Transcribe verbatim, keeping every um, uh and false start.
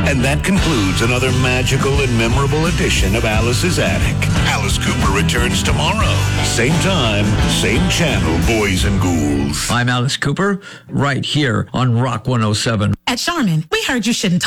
And that concludes another magical and memorable edition of Alice's Attic. Alice Cooper returns tomorrow. Same time, same channel, boys and ghouls. I'm Alice Cooper, right here on Rock one oh seven. At Charmin, we heard you shouldn't talk